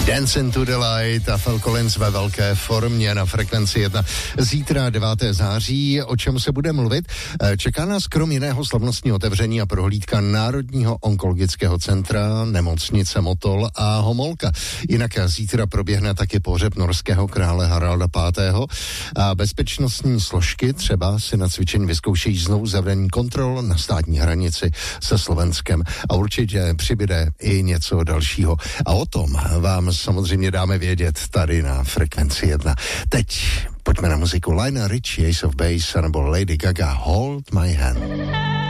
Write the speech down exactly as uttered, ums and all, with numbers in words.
Dancing to the Light a Phil Collins ve velké formě na Frekvenci jedna. Zítra devátého září, o čem se bude mluvit? Čeká nás krom jiného slavnostní otevření a prohlídka Národního onkologického centra, nemocnice Motol a Homolka. Jinak zítra proběhne taky pohřeb norského krále Haralda pátého. A bezpečnostní složky třeba si na cvičení vyzkoušejí znovu zavření kontrol na státní hranici se Slovenskem. A určitě přibyde i něco dalšího. A o tom vám samozřejmě dáme vědět tady na Frekvenci jedna. Teď pojďme na muziku Lionel Richie, Ace of Base, nebo Lady Gaga, Hold My Hand.